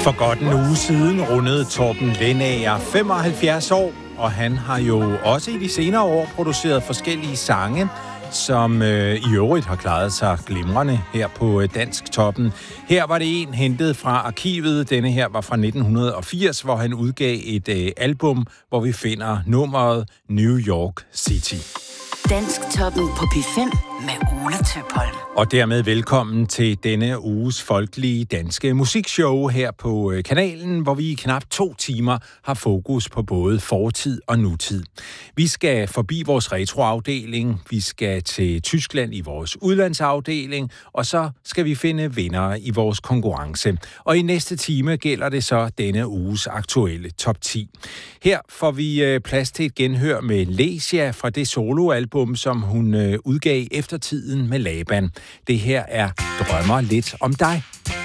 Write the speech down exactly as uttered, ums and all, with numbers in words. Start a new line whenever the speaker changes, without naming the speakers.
For godt en uge siden rundede Torben Lendager femoghalvfjerds år, og han har jo også i de senere år produceret forskellige sange, som øh, i øvrigt har klaret sig glimrende her på øh, Dansk Toppen. Her var det en hentet fra arkivet. Denne her var fra nitten firs, hvor han udgav et øh, album, hvor vi finder nummeret New York City.
Dansk Toppen på P fem med Ole Tøpholm.
Og dermed velkommen til denne uges folkelige danske musikshow her på kanalen, hvor vi i knap to timer har fokus på både fortid og nutid. Vi skal forbi vores retroafdeling, vi skal til Tyskland i vores udlandsafdeling, og så skal vi finde vindere i vores konkurrence. Og i næste time gælder det så denne uges aktuelle top ti. Her får vi plads til et genhør med Lesia fra det soloalbum, som hun udgav Eftertiden med Laban. Det her er Drømmer lidt om dig.